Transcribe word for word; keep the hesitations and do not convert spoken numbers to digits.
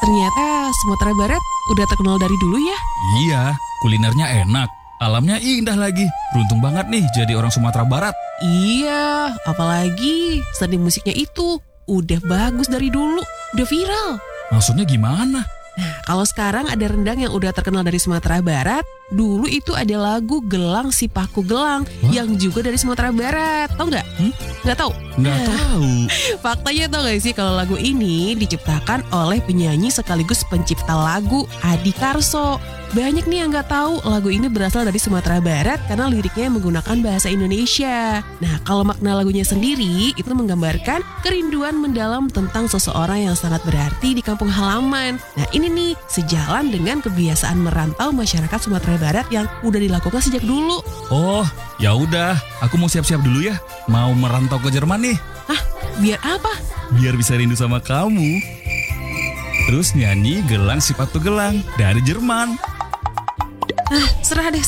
Ternyata Sumatera Barat udah terkenal dari dulu ya. Iya, kulinernya enak, alamnya indah lagi. Beruntung banget nih jadi orang Sumatera Barat. Iya, apalagi seni musiknya itu udah bagus dari dulu, udah viral. Maksudnya gimana? Nah, kalau sekarang ada rendang yang udah terkenal dari Sumatera Barat, dulu itu ada lagu Gelang Si Paku Gelang Wah? yang juga dari Sumatera Barat. Tahu nggak? Hmm? Nggak tahu? Nggak tahu. Faktanya tau gak sih kalau lagu ini diciptakan oleh penyanyi sekaligus pencipta lagu Adi Karso. Banyak nih yang gak tahu lagu ini berasal dari Sumatera Barat karena liriknya menggunakan bahasa Indonesia. Nah, kalau makna lagunya sendiri itu menggambarkan kerinduan mendalam tentang seseorang yang sangat berarti di kampung halaman. Nah, ini nih sejalan dengan kebiasaan merantau masyarakat Sumatera Barat yang udah dilakukan sejak dulu. Oh, ya udah, aku mau siap-siap dulu ya. Mau merantau ke Jerman nih, Hah, biar apa? biar bisa rindu sama kamu. Terus nyanyi Gelang Si Paku Gelang dari Jerman. Ah, serah deh.